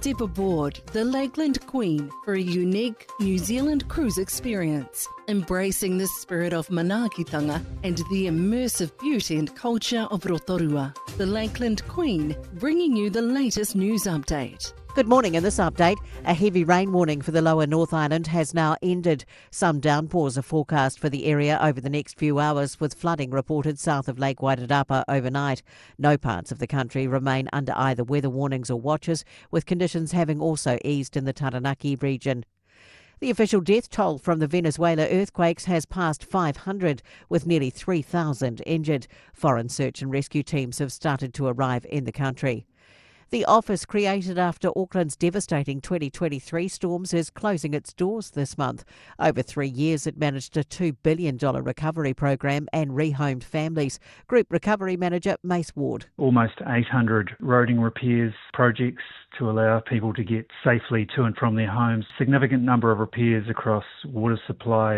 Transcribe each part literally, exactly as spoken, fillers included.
Step aboard the Lakeland Queen for a unique New Zealand cruise experience, embracing the spirit of manaakitanga and the immersive beauty and culture of Rotorua. The Lakeland Queen, bringing you the latest news update. Good morning. In this update, a heavy rain warning for the lower North Island has now ended. Some downpours are forecast for the area over the next few hours, with flooding reported south of Lake Wairarapa overnight. No parts of the country remain under either weather warnings or watches, with conditions having also eased in the Taranaki region. The official death toll from the Venezuela earthquakes has passed five hundred, with nearly three thousand injured. Foreign search and rescue teams have started to arrive in the country. The office created after Auckland's devastating twenty twenty-three storms is closing its doors this month. Over three years, it managed a two billion dollars recovery program and rehomed families. Group Recovery Manager Mace Ward. Almost eight hundred roading repairs projects to allow people to get safely to and from their homes. Significant number of repairs across water supply.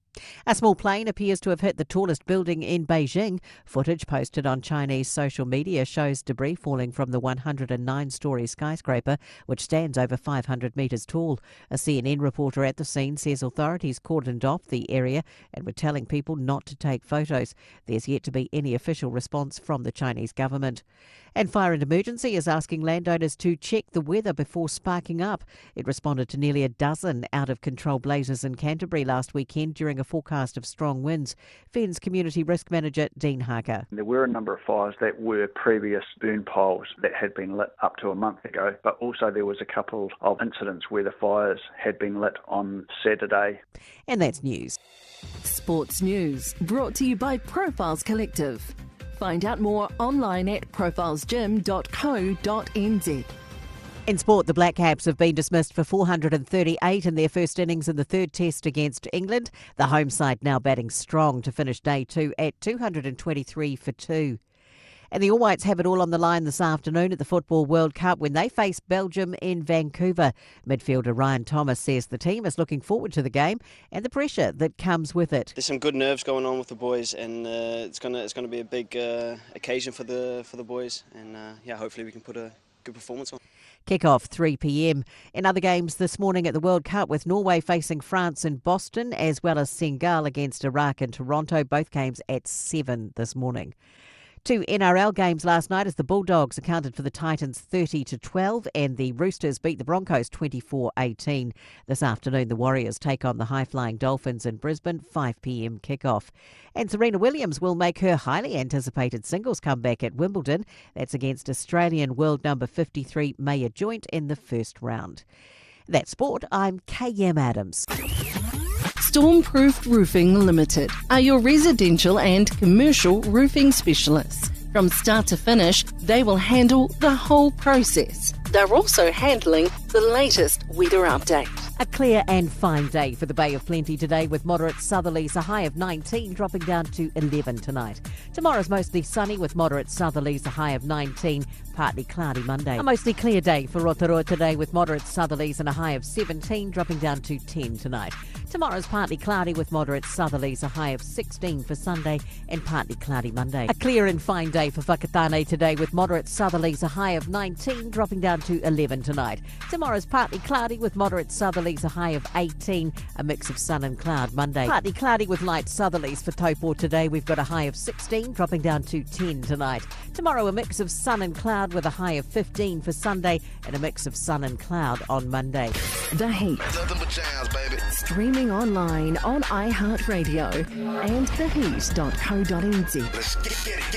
A small plane appears to have hit the tallest building in Beijing. Footage posted on Chinese social media shows debris falling from the one hundred nine storey skyscraper, which stands over five hundred metres tall. A C N N reporter at the scene says authorities cordoned off the area and were telling people not to take photos. There's yet to be any official response from the Chinese government. And Fire and Emergency is asking landowners to check the weather before sparking up. It responded to nearly a dozen out-of-control blazes in Canterbury last weekend during a forecast of strong winds. Fens Community Risk Manager Dean Harker. There were a number of fires that were previous burn piles that had been lit up to a month ago, but also there was a couple of incidents where the fires had been lit on Saturday. And that's news. Sports news brought to you by Profiles Collective. Find out more online at profiles gym dot co dot n z. In sport, the Black Caps have been dismissed for four hundred thirty-eight in their first innings in the third test against England. The home side now batting strong to finish day two at two hundred twenty-three for two. And the All Whites have it all on the line this afternoon at the Football World Cup when they face Belgium in Vancouver. Midfielder Ryan Thomas says the team is looking forward to the game and the pressure that comes with it. There's some good nerves going on with the boys, and uh, it's gonna it's gonna be a big uh, occasion for the for the boys, and uh, yeah, hopefully we can put a good performance on. Kick-off three p m. In other games this morning at the World Cup, with Norway facing France in Boston, as well as Senegal against Iraq in Toronto, both games at seven this morning. Two N R L games last night as the Bulldogs accounted for the Titans thirty to twelve and the Roosters beat the Broncos twenty-four eighteen. This afternoon, the Warriors take on the high-flying Dolphins in Brisbane, five p m kick-off. And Serena Williams will make her highly anticipated singles comeback at Wimbledon. That's against Australian world number fifty-three, Maya Joint, in the first round. That's sport. I'm K M Adams. Stormproof Roofing Limited are your residential and commercial roofing specialists. From start to finish, they will handle the whole process. They're also handling the latest weather update. A clear and fine day for the Bay of Plenty today, with moderate southerlies, a high of nineteen, dropping down to eleven tonight. Tomorrow's mostly sunny with moderate southerlies, a high of nineteen, partly cloudy Monday. A mostly clear day for Rotorua today, with moderate southerlies and a high of seventeen, dropping down to ten tonight. Tomorrow's partly cloudy with moderate southerlies, a high of sixteen for Sunday, and partly cloudy Monday. A clear and fine day for Whakatane today, with moderate southerlies, a high of nineteen, dropping down to eleven tonight. Tomorrow's partly cloudy with moderate southerlies, a high of eighteen, a mix of sun and cloud Monday. Partly cloudy with light southerlies for Taupo today. We've got a high of sixteen, dropping down to ten tonight. Tomorrow, a mix of sun and cloud with a high of fifteen for Sunday, and a mix of sun and cloud on Monday. The Heat. Jazz, baby. Streaming online on iHeartRadio and the heat dot co dot n z. Let's get it.